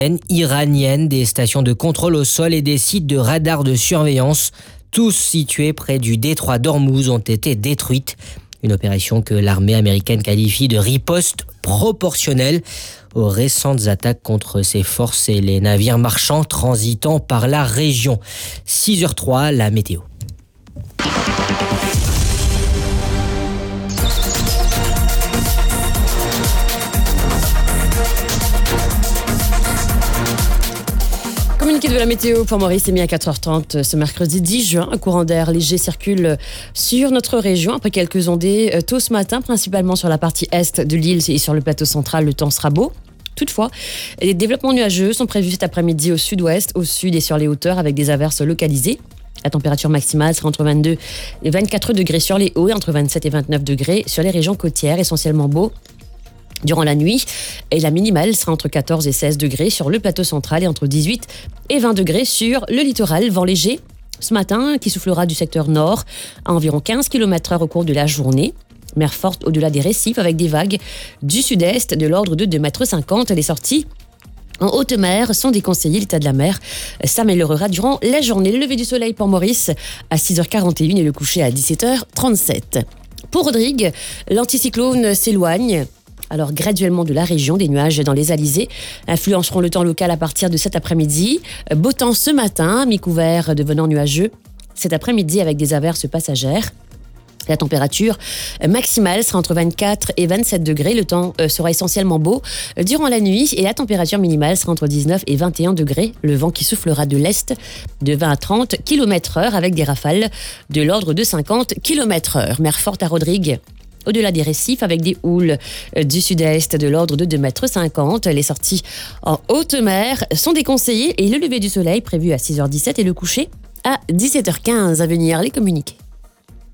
iranienne, des stations de contrôle au sol et des sites de radars de surveillance, tous situés près du détroit d'Ormuz, ont été détruites. Une opération que l'armée américaine qualifie de riposte proportionnelle aux récentes attaques contre ses forces et les navires marchands transitant par la région. 6h03, la météo. Communiqué de la météo pour Maurice est mis à 4h30 ce mercredi 10 juin. Un courant d'air léger circule sur notre région après quelques ondées tôt ce matin, principalement sur la partie est de l'île et sur le plateau central. Le temps sera beau. Toutefois, les développements nuageux sont prévus cet après-midi au sud-ouest, au sud et sur les hauteurs avec des averses localisées. La température maximale sera entre 22 et 24 degrés sur les hauts et entre 27 et 29 degrés sur les régions côtières, essentiellement beau durant la nuit, et la minimale sera entre 14 et 16 degrés sur le plateau central et entre 18 et 20 degrés sur le littoral. Vent léger ce matin qui soufflera du secteur nord à environ 15 km/h au cours de la journée. Mer forte au-delà des récifs avec des vagues du sud-est de l'ordre de 2,50 m. Les sorties en haute mer sont déconseillées. L'état de la mer s'améliorera durant la journée. Le lever du soleil pour Maurice à 6h41 et le coucher à 17h37. Pour Rodrigue, l'anticyclone s'éloigne alors graduellement de la région. Des nuages dans les alizés influenceront le temps local à partir de cet après-midi. Beau temps ce matin, mi-couvert devenant nuageux cet après-midi avec des averses passagères. La température maximale sera entre 24 et 27 degrés. Le temps sera essentiellement beau durant la nuit et la température minimale sera entre 19 et 21 degrés. Le vent qui soufflera de l'est de 20 à 30 km/h avec des rafales de l'ordre de 50 km/h. Mer forte à Rodrigue au-delà des récifs avec des houles du sud-est de l'ordre de 2,50 m. Les sorties en haute mer sont déconseillées et le lever du soleil prévu à 6h17 et le coucher à 17h15. À venir, les communiqués.